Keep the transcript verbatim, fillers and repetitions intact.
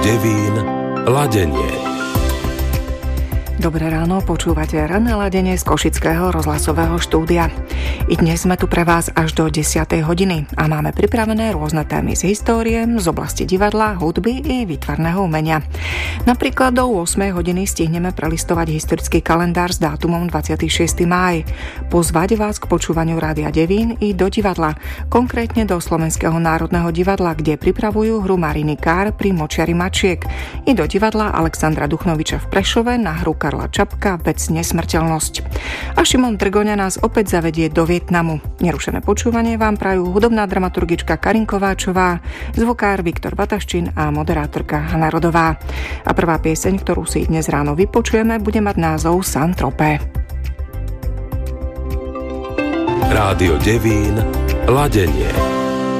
Devín, ladenie. Dobré ráno, počúvate ranné ladenie z Košického rozhlasového štúdia. I dnes sme tu pre vás až do desiatej hodiny a máme pripravené rôzne témy z histórie, z oblasti divadla, hudby i výtvarného umenia. Napríklad do ôsmej hodiny stihneme prelistovať historický kalendár s dátumom dvadsiateho šiesteho mája, pozvať vás k počúvaniu Rádia Devín i do divadla, konkrétne do Slovenského národného divadla, kde pripravujú hru Mariny Kár pri Močiari mačiek, i do divadla Alexandra Duchnoviča v Prešove na hru Karla Čapka Vec nesmrteľnosť. A Šimon Drgoňa nás opäť zavedie do Vietnamu. Nerušené počúvanie vám prajú hudobná dramaturgička Karin Kováčová, zvukár Viktor Bataščín a moderátorka Hana Rodová. A prvá pieseň, ktorú si dnes ráno vypočujeme, bude mať názov Saint-Tropez. Rádio Devín, ladenie.